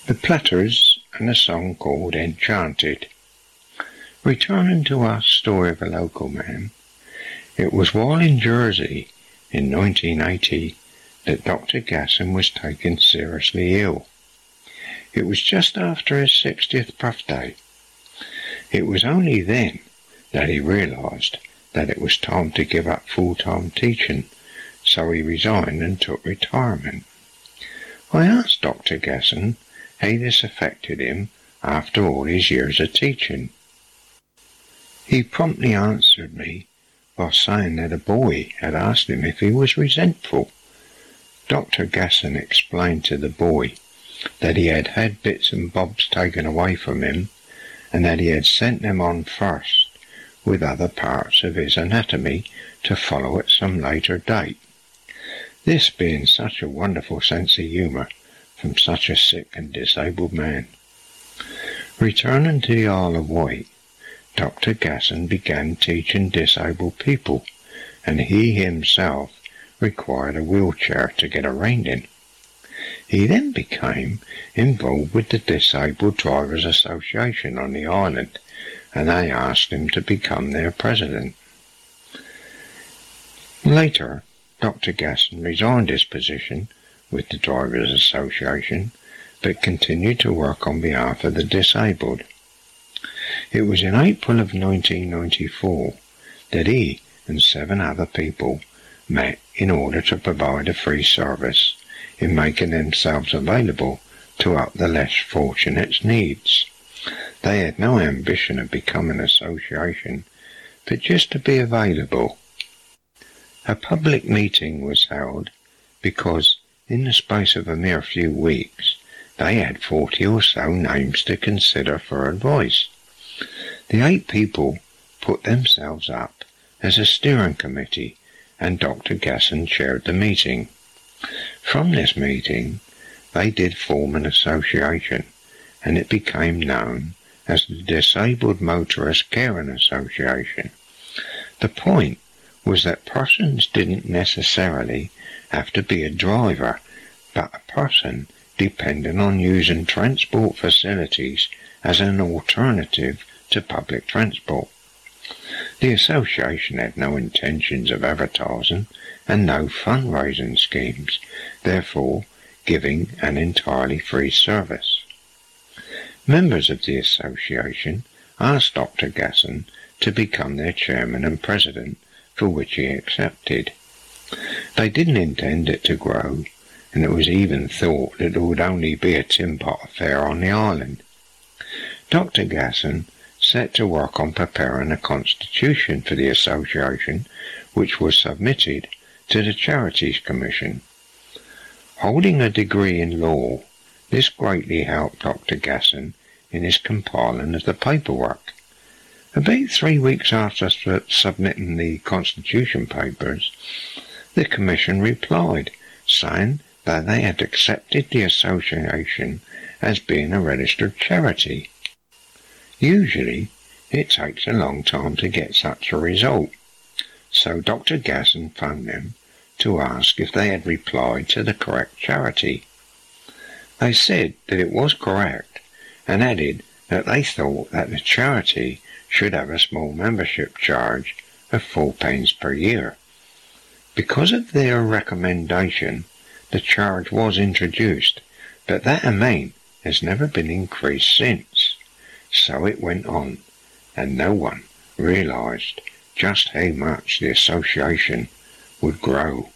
The Platters and a song called Enchanted. Returning to our story of a local man, it was while in Jersey in 1980 that Dr. Gasson was taken seriously ill. It was just after his 60th birthday. It was only then that he realised that it was time to give up full-time teaching, so he resigned and took retirement. I asked Dr. Gasson how this affected him after all his years of teaching. He promptly answered me by saying that a boy had asked him if he was resentful. Dr. Gasson explained to the boy that he had had bits and bobs taken away from him, and that he had sent them on first with other parts of his anatomy to follow at some later date. This being such a wonderful sense of humour from such a sick and disabled man. Returning to the Isle of Wight, Dr. Gasson began teaching disabled people, and he himself required a wheelchair to get around in. He then became involved with the Disabled Drivers Association on the island, and they asked him to become their president. Later, Dr. Gasson resigned his position with the Drivers Association, but continued to work on behalf of the disabled. It was in April of 1994 that he and 7 other people met in order to provide a free service in making themselves available to help the less fortunate's needs. They had no ambition of becoming an association, but just to be available. A public meeting was held because in the space of a mere few weeks they had 40 or so names to consider for advice. The 8 people put themselves up as a steering committee, and Dr. Gasson chaired the meeting. From this meeting they did form an association, and it became known as the Disabled Motorist Caring Association. The point was that persons didn't necessarily have to be a driver, but a person dependent on using transport facilities as an alternative to public transport. The association had no intentions of advertising and no fundraising schemes, therefore giving an entirely free service. Members of the association asked Dr. Gasson to become their chairman and president, for which he accepted. They didn't intend it to grow, and it was even thought that it would only be a tin pot affair on the island. Dr. Gasson set to work on preparing a constitution for the association, which was submitted to the Charities Commission. Holding a degree in law, this greatly helped Dr. Gasson in his compiling of the paperwork. About 3 weeks after submitting the Constitution papers, the Commission replied, saying that they had accepted the association as being a registered charity. Usually, it takes a long time to get such a result, so Dr. Gasson phoned them to ask if they had replied to the correct charity. They said that it was correct, and added that they thought that the charity should have a small membership charge of £4 per year. Because of their recommendation, the charge was introduced, but that amount has never been increased since. So it went on, and no one realised just how much the association would grow.